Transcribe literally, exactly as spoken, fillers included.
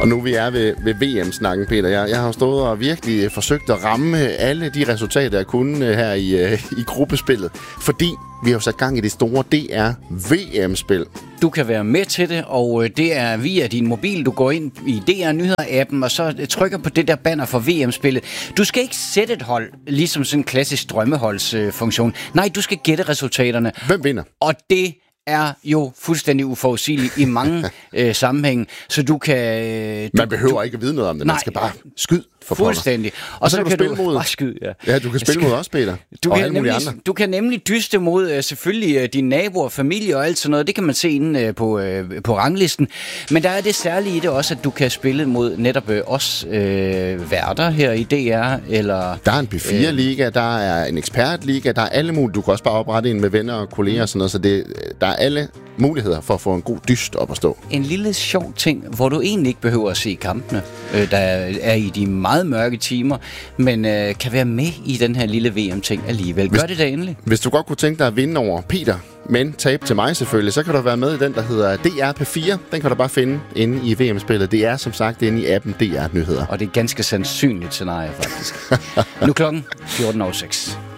Og nu vi er ved, ved V M-snakken, Peter. Jeg, jeg har stået og virkelig forsøgt at ramme alle de resultater, jeg kunne her i, i gruppespillet. Fordi vi har jo sat gang i det store D R V M-spil. Du kan være med til det, og det er via din mobil. Du går ind i D R Nyheder-appen, og så trykker på det der banner for V M-spillet. Du skal ikke sætte et hold, ligesom sådan en klassisk drømmeholdsfunktion. Nej, du skal gætte resultaterne. Hvem vinder? Og det er jo fuldstændig uforudsigeligt i mange øh, sammenhænge, så du kan... Øh, du, Man behøver du, ikke at vide noget om det. Nej, Man skal bare skyde for fuldstændig. Og, og så, så kan du spille mod... Bare skyde, ja. Ja, du kan spille mod os, Peter. Du og kan, alle mulige nemlig, andre. du kan nemlig dyste mod øh, selvfølgelig øh, dine naboer, familie og alt sådan noget. Det kan man se inde øh, på, øh, på ranglisten. Men der er det særlige i det også, at du kan spille mod netop øh, os øh, værter her i D R. Eller, der er en P fire-liga, øh, der er en ekspertliga, der er alle mulige. Du kan også bare oprette en med venner og kolleger og sådan noget. Så det, der er alle muligheder for at få en god dyst op at stå. En lille sjov ting, hvor du egentlig ikke behøver at se kampene, øh, der er i de meget mørke timer, men øh, kan være med i den her lille V M-ting alligevel. Gør hvis, det da endelig. Hvis du godt kunne tænke dig at vinde over Peter, men tabe til mig selvfølgelig, så kan du være med i den, der hedder D R P fire. Den kan du bare finde inde i V M-spillet. Det er som sagt inde i appen D R Nyheder. Og det er et ganske sandsynligt scenarie, faktisk. Nu klokken fjorten nul seks.